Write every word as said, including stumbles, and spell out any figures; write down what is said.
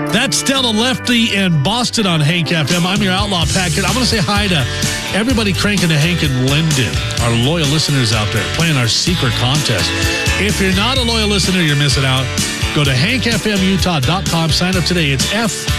That's Stella Lefty in Boston on Hank F M. I'm your Outlaw Packet. I'm going to say hi to everybody cranking to Hank and Linden, our loyal listeners out there playing our secret contest. If you're not a loyal listener, you're missing out. Go to hank f m utah dot com. Sign up today. It's F